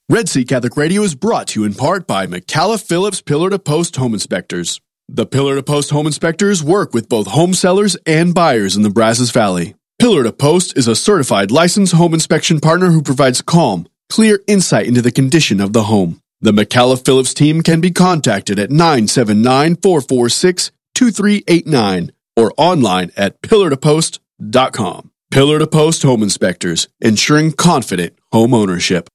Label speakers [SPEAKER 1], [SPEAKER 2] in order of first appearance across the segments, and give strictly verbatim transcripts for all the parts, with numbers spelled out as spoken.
[SPEAKER 1] Red Sea Catholic Radio is brought to you in part by McCalla Phillips Pillar to Post Home Inspectors. The Pillar to Post Home Inspectors work with both home sellers and buyers in the Brazos Valley. Pillar to Post is a certified licensed home inspection partner who provides calm, clear insight into the condition of the home. The McCalla Phillips team can be contacted at nine seven nine, four four six, two three eight nine or online at pillar to post dot com. Pillar to Post Home Inspectors, ensuring confident home ownership.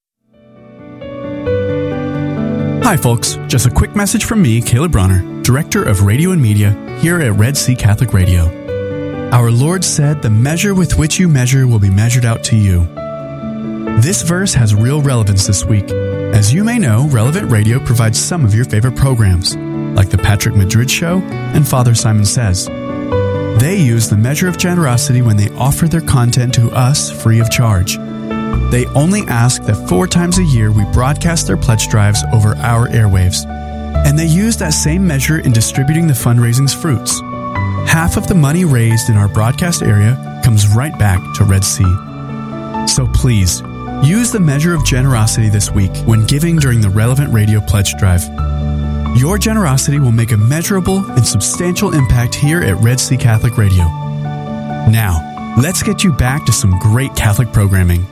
[SPEAKER 2] Hi folks, just a quick message from me, Caleb Bronner, Director of Radio and Media here at Red Sea Catholic Radio. Our Lord said, "The measure with which you measure will be measured out to you." This verse has real relevance this week. As you may know, Relevant Radio provides some of your favorite programs, like The Patrick Madrid Show and Father Simon Says. They use the measure of generosity when they offer their content to us free of charge. They only ask that four times a year we broadcast their pledge drives over our airwaves. And they use that same measure in distributing the fundraising's fruits. Half of the money raised in our broadcast area comes right back to Red Sea. So please, use the measure of generosity this week when giving during the Relevant Radio Pledge Drive. Your generosity will make a measurable and substantial impact here at Red Sea Catholic Radio. Now, let's get you back to some great Catholic programming.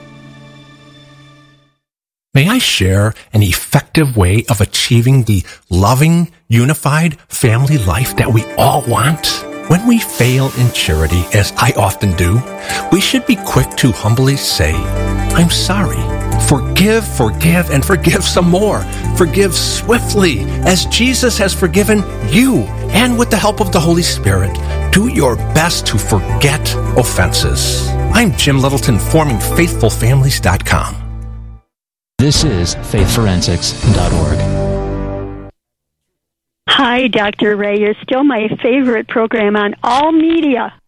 [SPEAKER 3] May I share an effective way of achieving the loving, unified family life that we all want? When we fail in charity, as I often do, we should be quick to humbly say, "I'm sorry." Forgive, forgive, and forgive some more. Forgive swiftly, as Jesus has forgiven you. And with the help of the Holy Spirit, do your best to forget offenses. I'm Jim Littleton, forming faithful families dot com.
[SPEAKER 4] This is faith forensics dot org.
[SPEAKER 5] Hi, Doctor Ray. You're still my favorite program on all media.